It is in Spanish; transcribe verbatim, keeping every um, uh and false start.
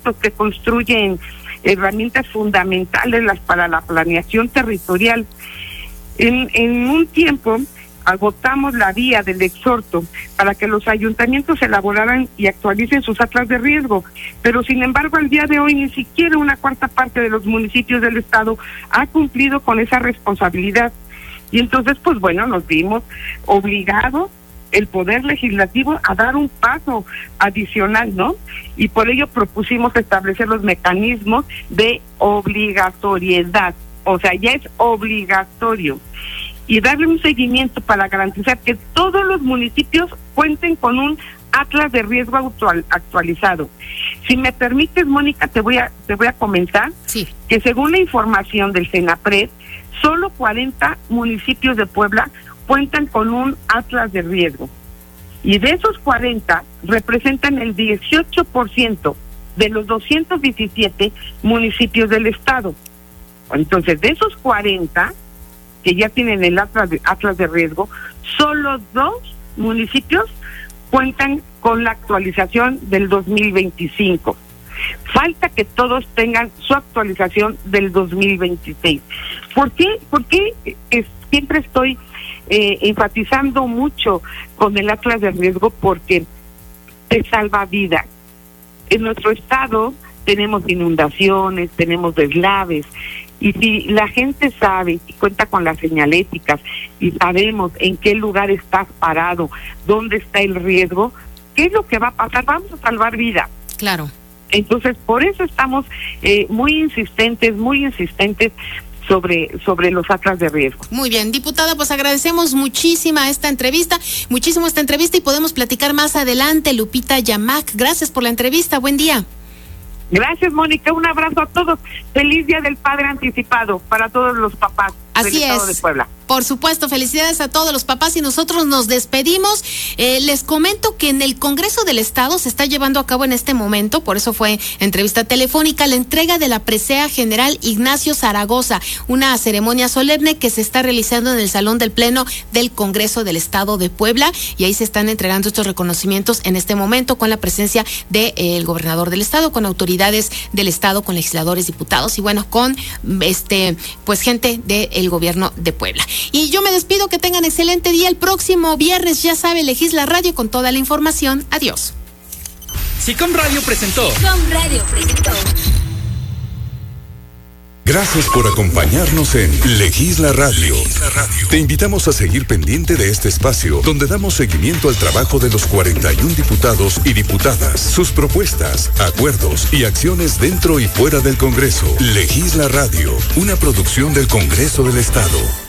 expertos que construyen herramientas fundamentales las, para la planeación territorial. En, en un tiempo agotamos la vía del exhorto para que los ayuntamientos elaboraran y actualicen sus atlas de riesgo, pero sin embargo al día de hoy ni siquiera una cuarta parte de los municipios del estado ha cumplido con esa responsabilidad. Y entonces, pues bueno, nos vimos obligados el Poder Legislativo a dar un paso adicional, ¿no? Y por ello propusimos establecer los mecanismos de obligatoriedad, o sea, ya es obligatorio, y darle un seguimiento para garantizar que todos los municipios cuenten con un atlas de riesgo actual, actualizado. Si me permites, Mónica, te voy a te voy a comentar sí. que según la información del Senapred, solo cuarenta municipios de Puebla cuentan con un atlas de riesgo. Y de esos cuarenta representan el dieciocho por ciento de los doscientos diecisiete municipios del estado. Entonces, de esos cuarenta que ya tienen el atlas de, atlas de riesgo, solo dos municipios cuentan con la actualización del dos mil veinticinco. Falta que todos tengan su actualización del dos mil veintiséis. ¿Por qué? ¿Por qué es, siempre estoy eh, enfatizando mucho con el atlas de riesgo? Porque te salva vidas. En nuestro estado tenemos inundaciones, tenemos deslaves, y si la gente sabe y cuenta con las señaléticas y sabemos en qué lugar estás parado, dónde está el riesgo, ¿qué es lo que va a pasar? Vamos a salvar vidas. Claro. Entonces, por eso estamos eh, muy insistentes, muy insistentes sobre sobre los atlas de riesgo. Muy bien, diputada, pues agradecemos muchísima esta entrevista, muchísimo esta entrevista y podemos platicar más adelante. Lupita Yamac, gracias por la entrevista, buen día. Gracias, Mónica, un abrazo a todos. Feliz Día del Padre anticipado para todos los papás del Así estado es. de Puebla. Por supuesto, felicidades a todos los papás y nosotros nos despedimos. Eh, les comento que en el Congreso del Estado se está llevando a cabo en este momento, por eso fue entrevista telefónica, la entrega de la presea general Ignacio Zaragoza, una ceremonia solemne que se está realizando en el Salón del Pleno del Congreso del Estado de Puebla, y ahí se están entregando estos reconocimientos en este momento con la presencia del de, eh, gobernador del Estado, con autoridades del Estado, con legisladores, diputados y bueno, con este pues gente del gobierno de Puebla. Y yo me despido, que tengan excelente día. El próximo viernes, ya sabe, Legisla Radio con toda la información. Adiós. SICOM Radio presentó. SICOM Radio presentó. Gracias por acompañarnos en Legisla Radio. Legisla Radio. Te invitamos a seguir pendiente de este espacio, donde damos seguimiento al trabajo de los cuarenta y un diputados y diputadas, sus propuestas, acuerdos y acciones dentro y fuera del Congreso. Legisla Radio, una producción del Congreso del Estado.